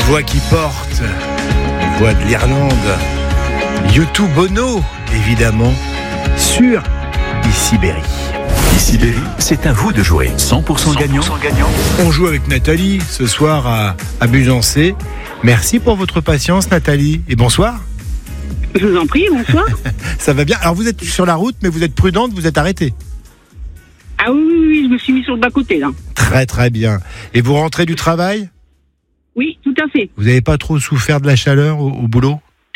voix qui porte, la voix de l'Irlande. U2 Bono, évidemment, sur Ici Berry. Ici Berry, c'est à vous de jouer. 100% gagnant. On joue avec Nathalie ce soir à Busancé. Merci pour votre patience, Nathalie, et bonsoir. Je vous en prie, bonsoir. Ça va bien. Alors vous êtes sur la route, mais vous êtes prudente, vous êtes arrêtée. Ah oui, je me suis mis sur le bas-côté, là. Très très bien. Et vous rentrez du travail ? Oui, tout à fait. Vous n'avez pas trop souffert de la chaleur au boulot ?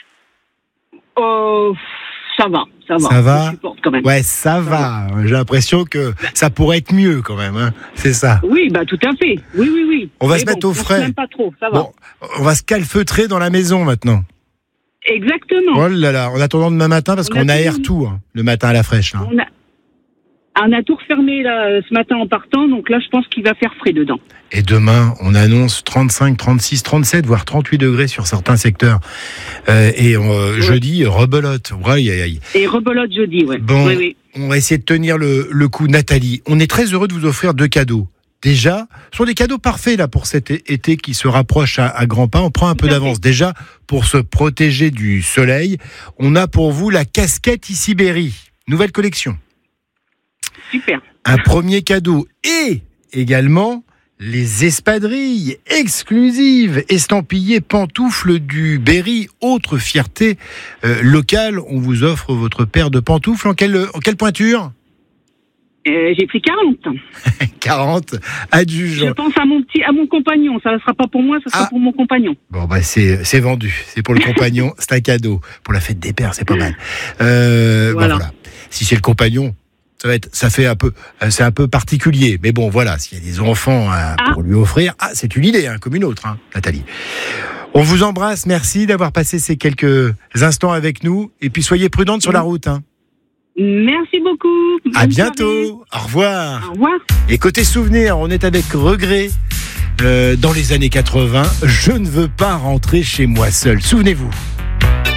Ça va. Ça va ? Je supporte quand même. Ouais, ça va. J'ai l'impression que ça pourrait être mieux quand même, hein. C'est ça. Oui, tout à fait. Oui. On va Mais se mettre au frais. On se plaint pas trop, ça va. Bon, on va se calfeutrer dans la maison maintenant. Exactement. Oh là là, en attendant demain matin, parce qu'on aère tout, hein, le matin à la fraîche. Là. On a tout refermé là, ce matin en partant, donc là je pense qu'il va faire frais dedans. Et demain, on annonce 35, 36, 37, voire 38 degrés sur certains secteurs. Jeudi, rebelote. Ouais. Et rebelote jeudi, ouais. Bon, oui. On va essayer de tenir le coup. Nathalie, on est très heureux de vous offrir 2 cadeaux. Déjà, ce sont des cadeaux parfaits là pour cet été qui se rapproche à grands pas. On prend un peu d'avance. Déjà, pour se protéger du soleil, on a pour vous la casquette Ici Berry. Nouvelle collection. Super. Un premier cadeau et également les espadrilles exclusives estampillées pantoufles du Berry. Autre fierté locale, on vous offre votre paire de pantoufles. En quelle pointure ? J'ai pris 40. 40 adjuges. Je pense à mon compagnon. Ça ne sera pas pour moi, ça sera pour mon compagnon. Bon, c'est vendu. C'est pour le compagnon. C'est un cadeau. Pour la fête des pères, c'est pas mal. Voilà. Si c'est le compagnon, c'est un peu particulier. Mais bon, voilà. S'il y a des enfants pour lui offrir, c'est une idée, comme une autre, Nathalie. On vous embrasse. Merci d'avoir passé ces quelques instants avec nous. Et puis, soyez prudente sur la route, Merci beaucoup. À bientôt. Au revoir. Au revoir. Et côté souvenirs, on est avec regret. Dans les années 80, je ne veux pas rentrer chez moi seul. Souvenez-vous.